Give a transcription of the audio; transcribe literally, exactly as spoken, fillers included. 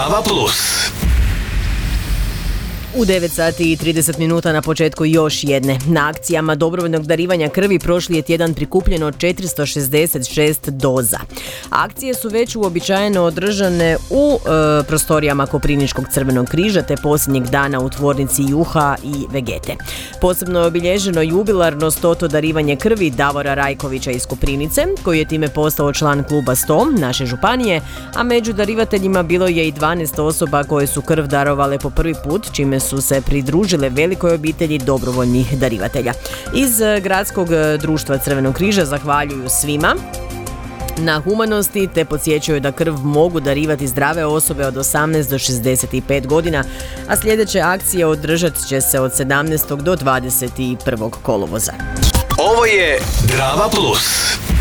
Drava plus. U devet sati i trideset minuta na početku još jedne. Na akcijama dobrovoljnog darivanja krvi prošli je tjedan prikupljeno četiristo šezdeset šest doza. Akcije su već uobičajeno održane u e, prostorijama Koprivničkog crvenog križa te posljednjeg dana u tvornici Juha i Vegete. Posebno je obilježeno jubilarno stoto darivanje krvi Davora Rajkovića iz Koprivnice, koji je time postao član kluba sto naše županije, a među darivateljima bilo je i dvanaest osoba koje su krv darovale po prvi put, čime su se pridružile velikoj obitelji dobrovoljnih darivatelja. Iz Gradskog društva Crvenog križa zahvaljuju svima na humanosti te podsjećaju da krv mogu darivati zdrave osobe od osamnaest do šezdeset pet godina, a sljedeće akcije održat će se od sedamnaestog do dvadeset prvog kolovoza. Ovo je Drava plus.